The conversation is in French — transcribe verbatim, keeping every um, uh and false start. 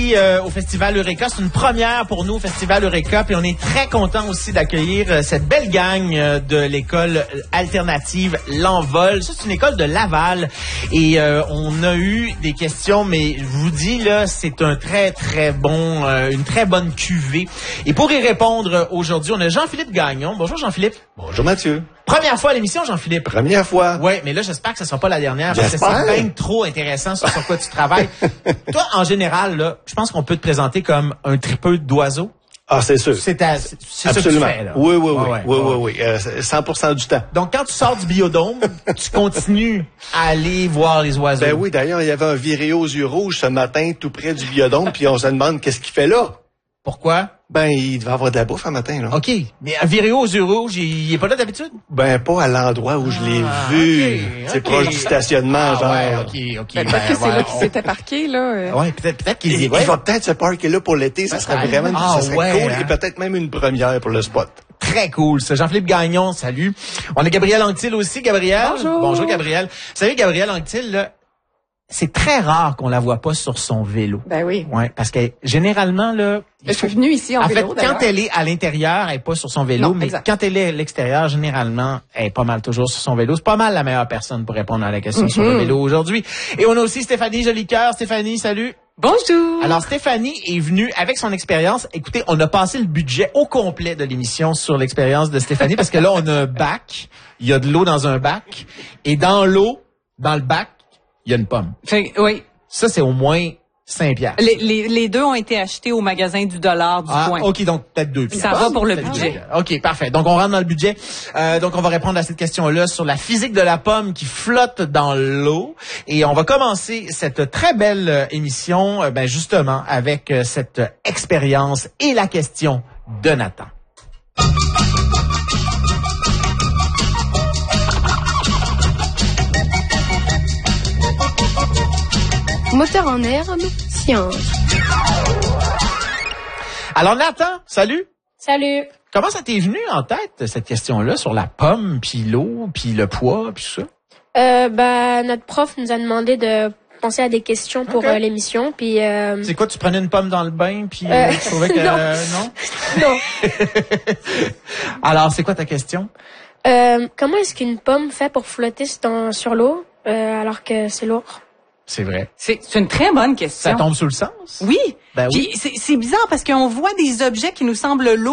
ici euh, au Festival Eureka. C'est une première pour nous au Festival Eureka. Puis on est très content aussi d'accueillir euh, cette belle gang euh, de l'école alternative L'Envol. Ça, c'est une école de Laval. Et euh, on a eu des questions, mais je vous dis, là, c'est un très, très bon, euh, une très bonne cuvée. Et pour y répondre aujourd'hui, on a Jean-Philippe Gagnon. Bonjour Jean-Philippe. Bonjour Mathieu. Première fois à l'émission, Jean-Philippe. Première fois. Oui, mais là, j'espère que ce ne sera pas la dernière parce que J'espère. c'est bien trop intéressant sur, sur quoi tu travailles. Toi, en général, là, je pense qu'on peut te présenter comme un tripeux d'oiseaux. Ah, c'est sûr. C'est ta- c'est ça que tu Absolument. fais, là. Oui, oui, oui. Ouais, ouais, oui, ouais. oui, oui. Euh, cent pour cent du temps. Donc, quand tu sors du biodôme, tu continues à aller voir les oiseaux. Ben oui, d'ailleurs, il y avait un viré aux yeux rouges ce matin, tout près du biodôme, puis on se demande qu'est-ce qu'il fait là. Pourquoi? Ben, il devait avoir de la bouffe un matin, là. OK. Mais un viréo aux yeux rouges, il, il est pas là d'habitude? Ben, pas à l'endroit où je l'ai Ah, vu. ok, C'est ok. proche du stationnement, Ah, genre. ouais, OK, OK. Ben, peut-être que c'est là qu'il s'était parqué, là. euh. Ouais, peut-être, peut-être qu'il Il, dit, il ouais. va peut-être se parker là pour l'été, ça serait Peut-être. vraiment, Ah, ça serait ouais, cool, hein. et peut-être même une première pour le spot. Très cool, ça. Jean-Philippe Gagnon, salut. On a Gabriel Anctil aussi. Gabriel. Bonjour. Bonjour, Gabriel. Vous savez, Gabriel Anctil, là, c'est très rare qu'on la voit pas sur son vélo. Ben oui. Ouais, parce que généralement, là... Je suis venue ici en, En vélo, fait, d'ailleurs. quand elle est à l'intérieur, elle est pas sur son vélo, Non, mais exact. quand elle est à l'extérieur, généralement, elle est pas mal toujours sur son vélo. C'est pas mal la meilleure personne pour répondre à la question Mm-hmm. sur le vélo aujourd'hui. Et on a aussi Stéphanie Jolicoeur. Stéphanie, salut. Bonjour. Alors, Stéphanie est venue avec son expérience. Écoutez, on a passé le budget au complet de l'émission sur l'expérience de Stéphanie parce que là, on a un bac. Il y a de l'eau dans un bac. Et dans l'eau, dans le bac, il y a une pomme. Fait, oui. Ça, c'est au moins cinq piastres. Les, les, les deux ont été achetés au magasin du dollar du Ah, coin. OK, donc peut-être deux piastres. Ça va pour le Peut-être budget. deux piastres. OK, parfait. Donc, on rentre dans le budget. Euh, donc, on va répondre à cette question-là sur la physique de la pomme qui flotte dans l'eau. Et on va commencer cette très belle euh, émission, euh, ben, justement, avec euh, cette expérience et la question de Nathan. Moteur en herbe, science. Alors, Nathan, salut. Salut. Comment ça t'est venu en tête, cette question-là, sur la pomme, puis l'eau, puis le poids, puis tout ça? Euh, bah, notre prof nous a demandé de penser à des questions pour Ok. euh, l'émission, puis euh, C'est quoi, tu prenais une pomme dans le bain, puis euh, Euh, tu trouvais que... non. euh, non? non. Alors, c'est quoi ta question? Euh, comment est-ce qu'une pomme fait pour flotter dans- sur l'eau euh, alors que c'est lourd? C'est vrai. C'est c'est une très bonne Ça question. tombe sous le sens? Oui. Ben oui. Puis c'est c'est bizarre parce qu'on voit des objets qui nous semblent lourds